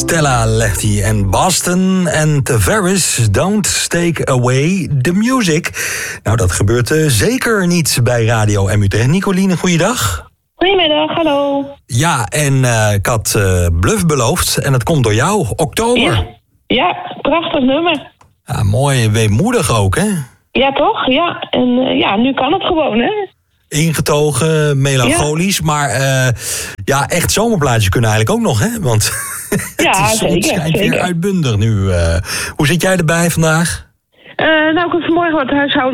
Stella Lefty en Boston en Tavares, Don't Take Away the Music. Nou, dat gebeurt zeker niet bij Radio M Utrecht. Nicoline, goeiedag. Goedemiddag, hallo. Ja, en ik had Bluff beloofd en dat komt door jou, Oktober. Ja, prachtig nummer. Ja, mooi, weemoedig ook, hè? Ja, toch? Ja, en nu kan het gewoon, hè? Ingetogen, melancholisch, maar echt zomerplaatjes kunnen eigenlijk ook nog, hè? Want ja, het schijnt weer uitbundig nu. Hoe zit jij erbij vandaag? Ik heb vanmorgen wat huishoudelijke